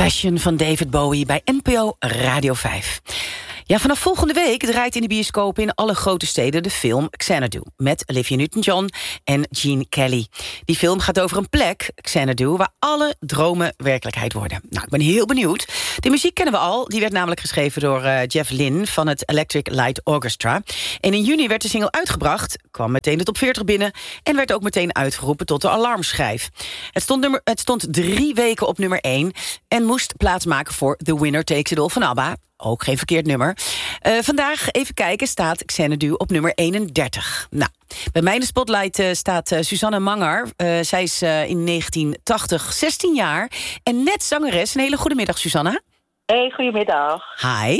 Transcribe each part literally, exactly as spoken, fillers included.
Fashion van David Bowie bij N P O Radio vijf. Ja, vanaf volgende week draait in de bioscoop in alle grote steden de film Xanadu met Olivia Newton-John en Gene Kelly. Die film gaat over een plek, Xanadu, waar alle dromen werkelijkheid worden. Nou, ik ben heel benieuwd. De muziek kennen we al. Die werd namelijk geschreven door uh, Jeff Lynne van het Electric Light Orchestra. En in juni werd de single uitgebracht, kwam meteen de top veertig binnen en werd ook meteen uitgeroepen tot de alarmschijf. Het stond, nummer, het stond drie weken op nummer één en moest plaatsmaken voor The Winner Takes It All van ABBA. Ook geen verkeerd nummer. Uh, vandaag, even kijken, staat Xanadu op nummer eenendertig. Nou, bij mij in de spotlight uh, staat uh, Suzanne Manger. Uh, zij is uh, in negentien tachtig zestien jaar en net zangeres. Een hele goede middag, Suzanne. Hey, goedemiddag. Hi.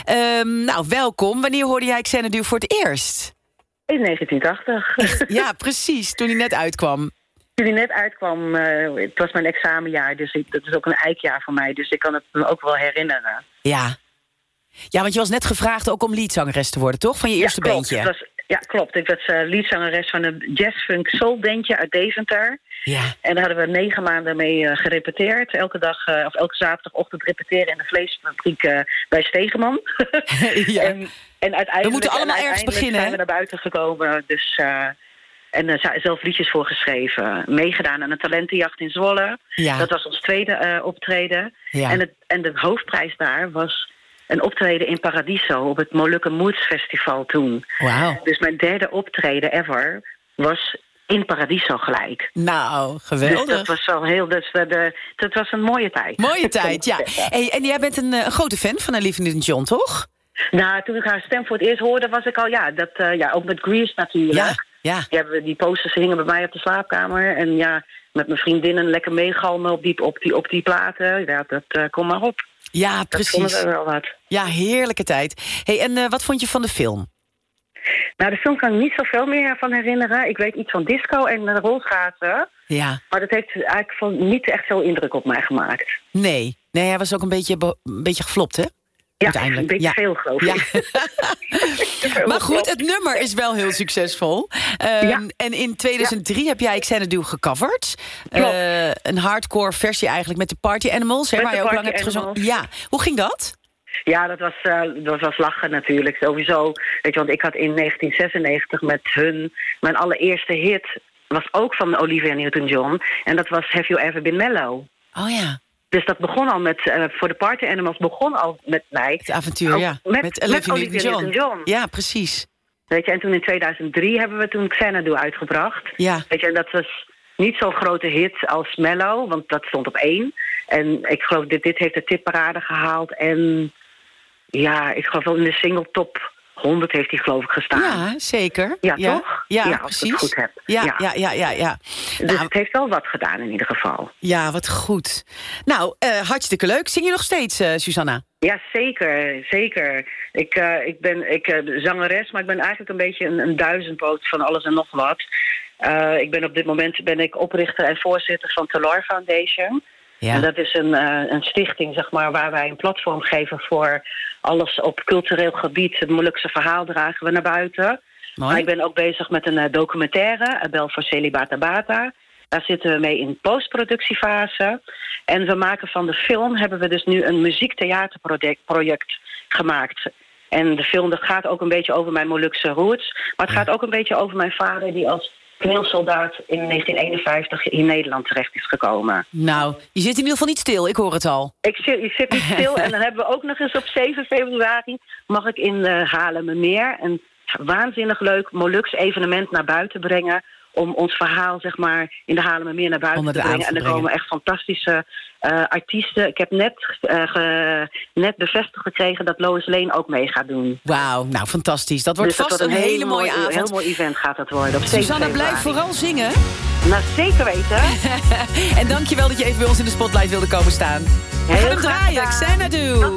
Um, nou, welkom. Wanneer hoorde jij Xanadu voor het eerst? In negentien tachtig. Ja, precies. Toen hij net uitkwam. Toen hij net uitkwam, uh, het was mijn examenjaar. Dus ik, dat is ook een eikjaar voor mij. Dus ik kan het me ook wel herinneren. Ja. Ja, want je was net gevraagd ook om leadzangeres te worden, toch? Van je eerste ja, klopt. bandje. Was, ja, klopt. Ik was uh, leadzangeres van een jazz-funk soul-bandje uit Deventer. Ja. En daar hadden we negen maanden mee uh, gerepeteerd. Elke dag, uh, of elke zaterdagochtend repeteren in de vleesfabriek uh, bij Stegeman. Ja. en, en uiteindelijk, we moeten allemaal en ergens beginnen, zijn we naar buiten gekomen. Dus, uh, en uh, zelf liedjes voor geschreven. Meegedaan aan een talentenjacht in Zwolle. Ja. Dat was ons tweede uh, optreden. Ja. En, het, en de hoofdprijs daar was een optreden in Paradiso op het Molucca Moods Festival toen. Wauw. Dus mijn derde optreden ever was in Paradiso gelijk. Nou, geweldig. Dus dat was wel heel, dus de, de, dat was een mooie tijd. Mooie tijd, ja. Hey, en jij bent een, een grote fan van Olivia Newton-John, toch? Nou, toen ik haar stem voor het eerst hoorde, was ik al, ja, dat, uh, ja ook met Grease natuurlijk. Ja, ja. Die, hebben, die posters hingen bij mij op de slaapkamer. En ja, met mijn vriendinnen lekker meegalmen op die, op die, op die platen. Ja, dat uh, kom maar op. Ja, precies. Dat vonden we wel wat. Ja, heerlijke tijd. Hey, en uh, wat vond je van de film? Nou, de film kan ik niet zoveel meer van herinneren. Ik weet iets van disco en uh, rolschaatsen. Ja. Maar dat heeft eigenlijk van niet echt veel indruk op mij gemaakt. Nee, nee, hij was ook een beetje, be- een beetje geflopt, hè? Ja, een beetje ja. veel, geloof ja. ik. Maar goed, het nummer is wel heel succesvol. Um, ja. En in tweeduizend drie ja. heb jij Xanadu gecoverd. Uh, een hardcore versie eigenlijk met de Party Animals. Hè, met waar je ook lang hebt Animals. gezongen. Ja, hoe ging dat? Ja, dat was, uh, dat was lachen natuurlijk. Sowieso. Weet je, want ik had in negentien zesennegentig met hun mijn allereerste hit was ook van Olivia Newton-John. En dat was Have You Ever Been Mellow? Oh ja. Dus dat begon al met, uh, voor de Party Animals begon al met mij. Het avontuur, ja. Met, met Olivia met Olivia Newton-John. Ja, precies. Weet je, en toen in tweeduizend drie hebben we toen Xanadu uitgebracht. Ja. Weet je, en dat was niet zo'n grote hit als Mellow, want dat stond op één. En ik geloof, dit, dit heeft de tipparade gehaald. En ja, ik geloof wel in de single top honderd heeft hij geloof ik gestaan. Ja, zeker. Ja, ja. toch? Ja, ja precies. als ik het goed heb. Ja, ja. ja, ja, ja. ja. Dus nou, het heeft wel wat gedaan in ieder geval. Ja, wat goed. Nou, uh, hartstikke leuk. Zing je nog steeds, uh, Susanna? Ja, zeker. Zeker. Ik, uh, ik ben ik, uh, zangeres, maar ik ben eigenlijk een beetje een, een duizendpoot van alles en nog wat. Uh, ik ben op dit moment ben ik oprichter en voorzitter van Talor Foundation. Ja. En dat is een, uh, een stichting, zeg maar, waar wij een platform geven voor alles op cultureel gebied. Het Molukse verhaal dragen we naar buiten. Mooi. Maar ik ben ook bezig met een uh, documentaire, Abel voor Celibata Bata. Daar zitten we mee in postproductiefase. En we maken van de film, hebben we dus nu een muziektheaterproject project gemaakt. En de film dat gaat ook een beetje over mijn Molukse roots. Maar het gaat ook een beetje over mijn vader die als kneelsoldaat in negentien eenenvijftig in Nederland terecht is gekomen. Nou, je zit in ieder geval niet stil, ik hoor het al. Ik zit, ik zit niet stil en dan hebben we ook nog eens op zeven februari... mag ik in uh, Haarlemmermeer een waanzinnig leuk Moluks evenement naar buiten brengen... om ons verhaal, zeg maar, in de Haarlemmermeer naar buiten te brengen. En er komen echt fantastische uh, artiesten. Ik heb net, uh, ge, net bevestigd gekregen dat Lois Lane ook mee gaat doen. Wauw, nou fantastisch. Dat wordt dus vast dat een, een hele mooie mooi, avond. Een heel mooi event gaat dat worden. Op Susanna, blijf vooral zingen. Nou, zeker weten. En dankjewel dat je even bij ons in de spotlight wilde komen staan. We gaan hem draaien. Xanadu.